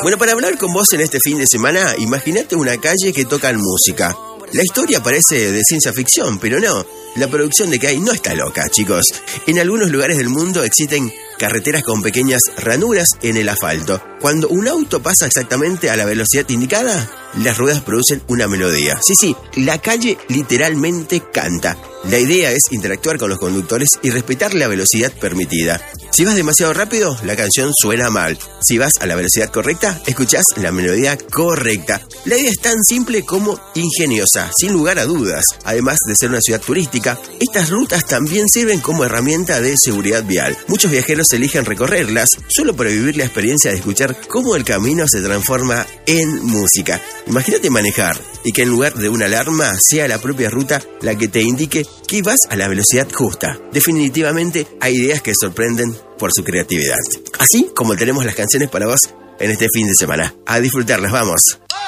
Bueno, para hablar con vos en este fin de semana, imagínate una calle que tocan música. La historia parece de ciencia ficción, pero no. La producción de que hay no está loca, chicos. En algunos lugares del mundo existen carreteras con pequeñas ranuras en el asfalto. Cuando un auto pasa exactamente a la velocidad indicada, las ruedas producen una melodía. Sí, la calle literalmente canta. La idea es interactuar con los conductores y respetar la velocidad permitida. Si vas demasiado rápido, la canción suena mal. Si vas a la velocidad correcta, escuchás la melodía correcta. La idea es tan simple como ingeniosa, sin lugar a dudas. Además de ser una ciudad turística, estas rutas también sirven como herramienta de seguridad vial. Muchos viajeros eligen recorrerlas solo para vivir la experiencia de escuchar cómo el camino se transforma en música. Imagínate manejar y que en lugar de una alarma sea la propia ruta la que te indique que vas a la velocidad justa. Definitivamente hay ideas que sorprenden por su creatividad. Así como tenemos las canciones para vos en este fin de semana. A disfrutarlas, vamos.